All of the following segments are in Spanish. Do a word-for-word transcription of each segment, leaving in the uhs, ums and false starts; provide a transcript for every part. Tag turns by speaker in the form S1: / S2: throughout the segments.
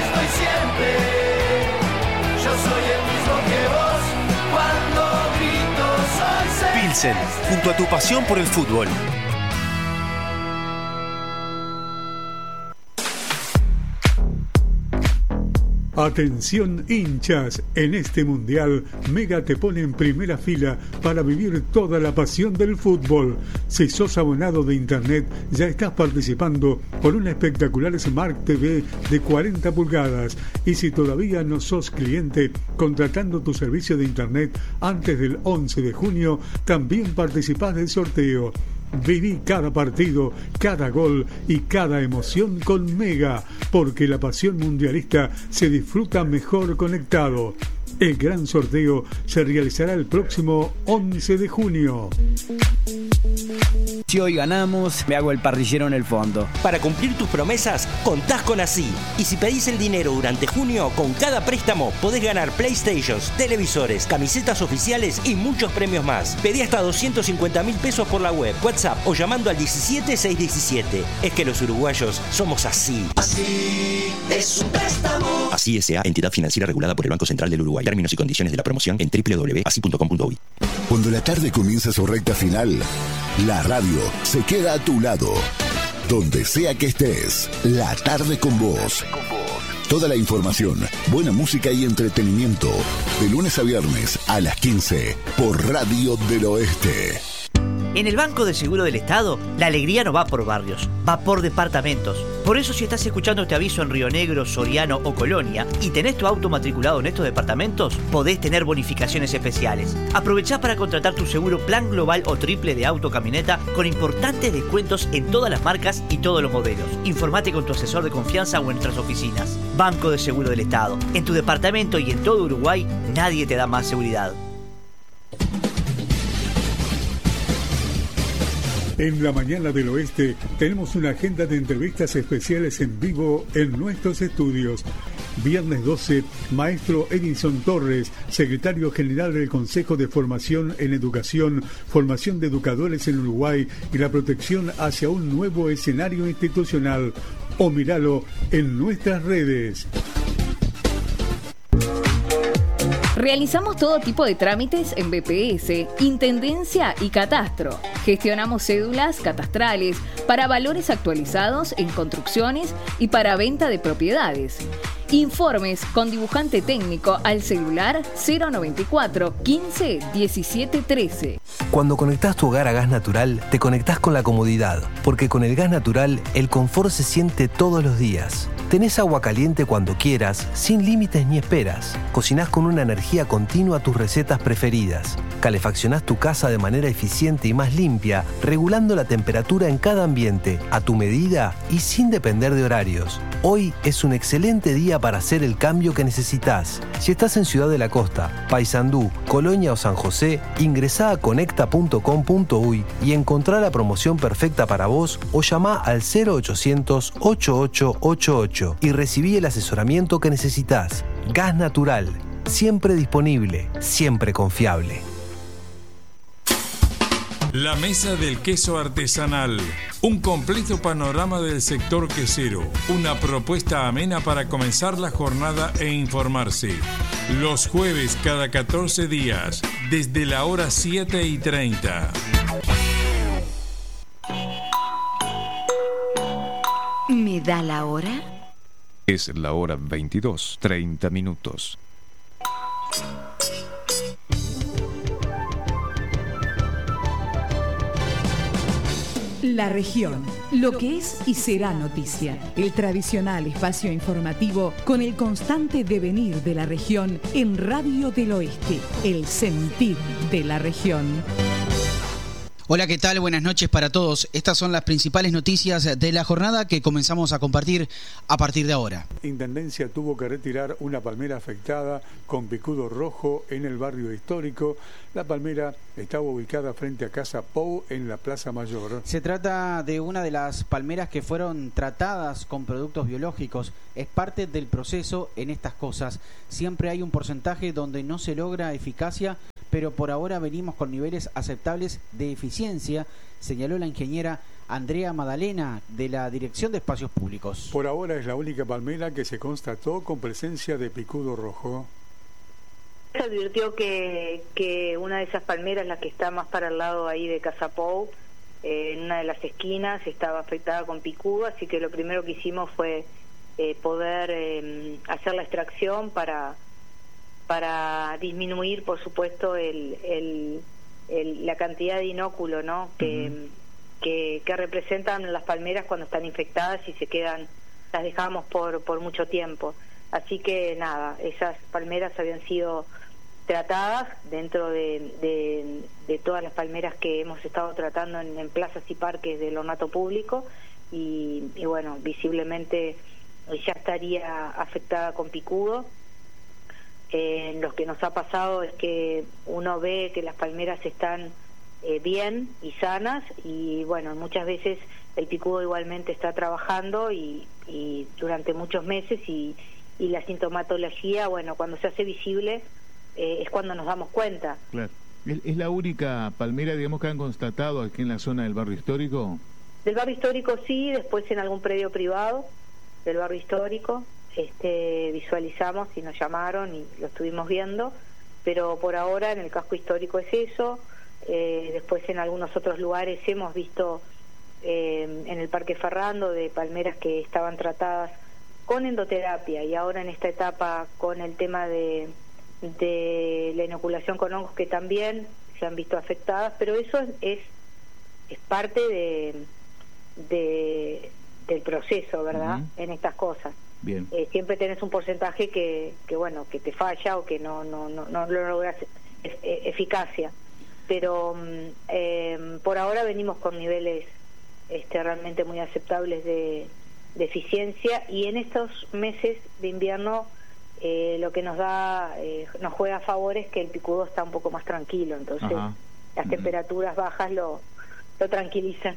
S1: estoy siempre. Yo soy el mismo que vos cuando grito soy celeste.
S2: Pilsen, junto a tu pasión por el fútbol.
S3: Atención hinchas, en este mundial Mega te pone en primera fila para vivir toda la pasión del fútbol. Si sos abonado de internet, ya estás participando por una espectacular Smart T V de cuarenta pulgadas. Y si todavía no sos cliente, contratando tu servicio de internet antes del once de junio, también participás del sorteo. Viví cada partido, cada gol y cada emoción con Mega, porque la pasión mundialista se disfruta mejor conectado. El gran sorteo se realizará el próximo once de junio.
S4: Si hoy ganamos, me hago el parrillero en el fondo.
S5: Para cumplir tus promesas, contás con Así. Y si pedís el dinero durante junio, con cada préstamo podés ganar PlayStations, televisores, camisetas oficiales y muchos premios más. Pedí hasta doscientos cincuenta mil pesos por la web, WhatsApp o llamando al diecisiete seiscientos diecisiete. Es que los uruguayos somos así.
S1: Así es un préstamo.
S5: Así S A, entidad financiera regulada por el Banco Central del Uruguay. Términos y condiciones de la promoción en doble u doble u doble u punto así punto com punto uy.
S6: Cuando la tarde comienza su recta final, la radio se queda a tu lado. Donde sea que estés, la tarde con vos. Toda la información, buena música y entretenimiento. De lunes a viernes a las quince por Radio del Oeste.
S7: En el Banco de Seguro del Estado, la alegría no va por barrios, va por departamentos. Por eso, si estás escuchando este aviso en Río Negro, Soriano o Colonia y tenés tu auto matriculado en estos departamentos, podés tener bonificaciones especiales. Aprovechá para contratar tu seguro plan global o triple de auto camioneta con importantes descuentos en todas las marcas y todos los modelos. Informate con tu asesor de confianza o en nuestras oficinas. Banco de Seguro del Estado. En tu departamento y en todo Uruguay, nadie te da más seguridad.
S3: En la mañana del oeste tenemos una agenda de entrevistas especiales en vivo en nuestros estudios. Viernes doce, maestro Edinson Torres, secretario general del Consejo de Formación en Educación, formación de educadores en Uruguay y la protección hacia un nuevo escenario institucional. O míralo en nuestras redes.
S8: Realizamos todo tipo de trámites en B P S, Intendencia y Catastro. Gestionamos cédulas catastrales para valores actualizados en construcciones y para venta de propiedades. Informes con dibujante técnico al celular cero noventa y cuatro, quince, diecisiete, trece.
S9: Cuando conectás tu hogar a gas natural, te conectás con la comodidad, porque con el gas natural, el confort se siente todos los días. Tenés agua caliente cuando quieras, sin límites ni esperas. Cocinás con una energía continua tus recetas preferidas. Calefaccionás tu casa de manera eficiente y más limpia, regulando la temperatura en cada ambiente, a tu medida y sin depender de horarios. Hoy es un excelente día para hacer el cambio que necesitas. Si estás en Ciudad de la Costa, Paysandú, Colonia o San José, ingresá a conecta punto com punto uy y encontrá la promoción perfecta para vos o llamá al cero ochocientos, ochenta y ocho ochenta y ocho y recibí el asesoramiento que necesitas. Gas natural, siempre disponible, siempre confiable.
S10: La Mesa del Queso Artesanal. Un completo panorama del sector quesero. Una propuesta amena para comenzar la jornada e informarse. Los jueves cada catorce días, desde la hora siete y treinta.
S11: ¿Me da la hora?
S12: Es la hora veintidós, treinta minutos.
S13: La región, lo que es y será noticia. El tradicional espacio informativo con el constante devenir de la región en Radio del Oeste, el sentir de la región.
S14: Hola, ¿qué tal? Buenas noches para todos. Estas son las principales noticias de la jornada que comenzamos a compartir a partir de ahora.
S3: Intendencia tuvo que retirar una palmera afectada con picudo rojo en el barrio histórico. La palmera estaba ubicada frente a Casa Pou en la Plaza Mayor.
S15: Se trata de una de las palmeras que fueron tratadas con productos biológicos. Es parte del proceso en estas cosas. Siempre hay un porcentaje donde no se logra eficacia, pero por ahora venimos con niveles aceptables de eficiencia, señaló la ingeniera Andrea Madalena, de la Dirección de Espacios Públicos.
S3: Por ahora es la única palmera que se constató con presencia de picudo rojo.
S16: Se advirtió que, que una de esas palmeras, la que está más para el lado ahí de Casa Pou, eh, en una de las esquinas, estaba afectada con picudo, así que lo primero que hicimos fue eh, poder eh, hacer la extracción para, para disminuir, por supuesto, el, el, el, la cantidad de inóculo, ¿no? que, uh-huh. que, que representan las palmeras cuando están infectadas y se quedan, las dejamos por, por mucho tiempo. Así que nada, esas palmeras habían sido tratadas dentro de, de, de todas las palmeras que hemos estado tratando en, en plazas y parques del ornato público y, y bueno, visiblemente ya estaría afectada con picudo. Eh, lo que nos ha pasado es que uno ve que las palmeras están eh, bien y sanas y bueno, muchas veces el picudo igualmente está trabajando y, y durante muchos meses y y la sintomatología, bueno, cuando se hace visible eh, es cuando nos damos cuenta.
S17: Claro. ¿Es, ¿Es la única palmera, digamos, que han constatado aquí en la zona del barrio histórico?
S16: Del barrio histórico sí, después en algún predio privado del barrio histórico este, visualizamos y nos llamaron y lo estuvimos viendo, pero por ahora en el casco histórico es eso. Eh, después en algunos otros lugares hemos visto eh, en el Parque Ferrando de palmeras que estaban tratadas con endoterapia y ahora en esta etapa con el tema de, de la inoculación con hongos que también se han visto afectadas, pero eso es, es, es parte de, de del proceso, ¿verdad? Uh-huh. En estas cosas.
S17: Bien.
S16: Eh, siempre tenés un porcentaje que, que bueno, que te falla o que no no no, no logras e- e- eficacia, pero eh, por ahora venimos con niveles este realmente muy aceptables de de eficiencia y en estos meses de invierno eh, lo que nos da eh, nos juega a favor es que el picudo está un poco más tranquilo, entonces Ajá. las uh-huh. temperaturas bajas lo, lo tranquilizan.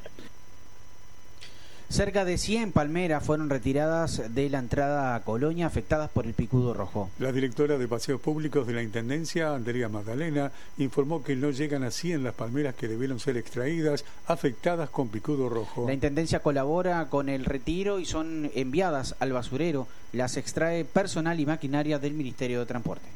S15: Cerca de cien palmeras fueron retiradas de la entrada a Colonia afectadas por el picudo rojo.
S3: La directora de Paseos Públicos de la Intendencia, Andrea Magdalena, informó que no llegan a cien las palmeras que debieron ser extraídas afectadas con picudo rojo.
S15: La Intendencia colabora con el retiro y son enviadas al basurero. Las extrae personal y maquinaria del Ministerio de Transporte.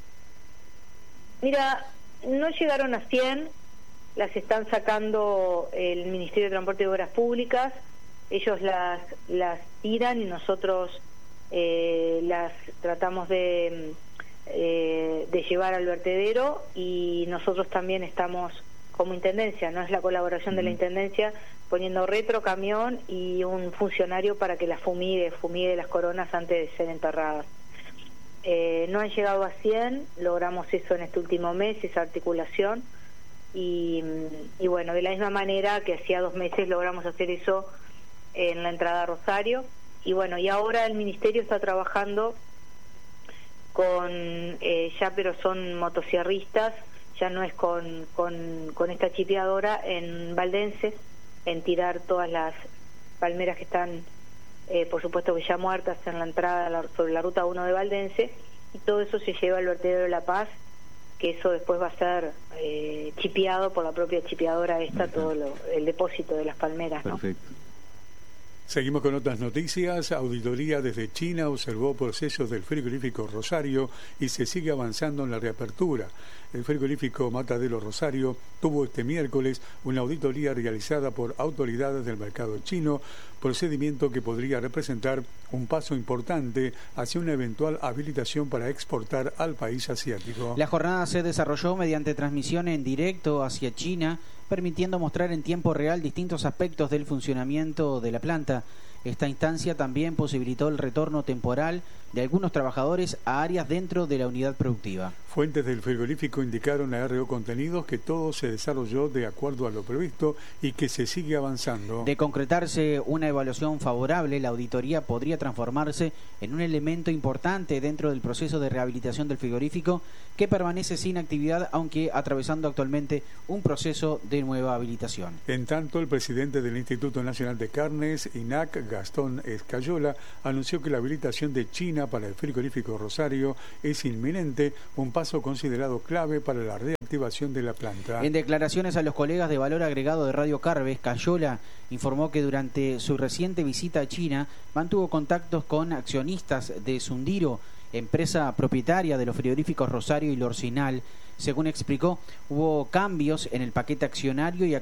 S16: Mira, no llegaron a cien, las están sacando el Ministerio de Transporte y Obras Públicas. Ellos las las tiran y nosotros eh, las tratamos de eh, de llevar al vertedero y nosotros también estamos como intendencia, no es la colaboración uh-huh. de la intendencia poniendo retro, camión y un funcionario para que las fumigue, fumigue las coronas antes de ser enterradas. Eh, no han llegado a cien, logramos eso en este último mes, esa articulación y, y bueno, de la misma manera que hacía dos meses logramos hacer eso en la entrada a Rosario y bueno, y ahora el ministerio está trabajando con eh, ya pero son motosierristas, ya no es con, con, con esta chipeadora en Valdense, en tirar todas las palmeras que están eh, por supuesto que ya muertas en la entrada la, sobre la ruta uno de Valdense y todo eso se lleva al vertedero de La Paz, que eso después va a ser eh, chipeado por la propia chipeadora esta, Perfecto. todo lo, el depósito de las palmeras, ¿no?
S17: Perfecto.
S3: Seguimos con otras noticias. Auditoría desde China observó procesos del frigorífico Rosario y se sigue avanzando en la reapertura. El frigorífico Matadero Rosario tuvo este miércoles una auditoría realizada por autoridades del mercado chino, procedimiento que podría representar un paso importante hacia una eventual habilitación para exportar al país asiático.
S15: La jornada se desarrolló mediante transmisión en directo hacia China, permitiendo mostrar en tiempo real distintos aspectos del funcionamiento de la planta. Esta instancia también posibilitó el retorno temporal de algunos trabajadores a áreas dentro de la unidad productiva.
S3: Fuentes del frigorífico indicaron a R O Contenidos que todo se desarrolló de acuerdo a lo previsto y que se sigue avanzando.
S15: De concretarse una evaluación favorable, la auditoría podría transformarse en un elemento importante dentro del proceso de rehabilitación del frigorífico, que permanece sin actividad, aunque atravesando actualmente un proceso de nueva habilitación.
S3: En tanto, el presidente del Instituto Nacional de Carnes, I N A C, Gastón Escayola, anunció que la habilitación de China para el frigorífico Rosario es inminente, un paso considerado clave para la reactivación de la planta.
S15: En declaraciones a los colegas de Valor Agregado de Radio Carve, Escayola informó que durante su reciente visita a China mantuvo contactos con accionistas de Sundiro, empresa propietaria de los frigoríficos Rosario y Lorcinal. Según explicó, hubo cambios en el paquete accionario y